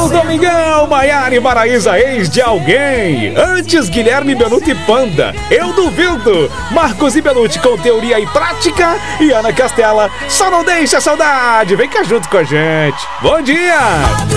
Domingão, Maiara e Maraísa, ex de alguém. Antes, Guilherme, Benuto e Panda. Eu duvido. Marcos e Benuti com teoria e prática. E Ana Castela, só não deixa a saudade. Vem cá junto com a gente. Bom dia.